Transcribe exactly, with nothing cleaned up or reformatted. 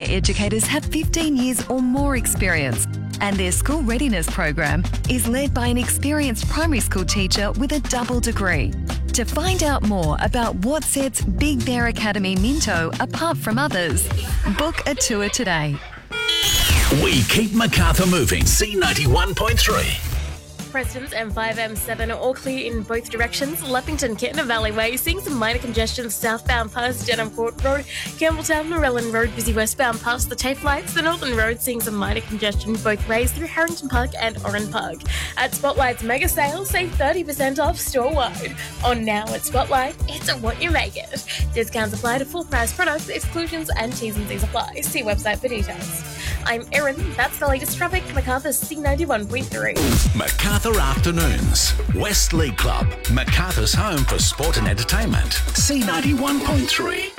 educators have fifteen years or more experience, and their school readiness program is led by an experienced primary school teacher with a double degree. To find out more about what sets Big Bear Academy Minto apart from others, book a tour today. We keep Macarthur moving. C ninety-one point three. Prestons and five M seven are all clear in both directions. Leppington, Kittner Valley Way, seeing some minor congestion southbound past Denham Court Road. Campbelltown, Morellon Road, busy westbound past the TAFE lights. The Northern Road, seeing some minor congestion both ways through Harrington Park and Oran Park. At Spotlight's mega sale, save thirty percent off store-wide. On now at Spotlight, it's what you make it. Discounts apply to full price products, exclusions and T's and C's apply. See website for details. I'm Erin, that's the latest traffic. Macarthur C ninety-one point three. Macarthur Afternoons. West League Club. Macarthur's home for sport and entertainment. C ninety-one point three.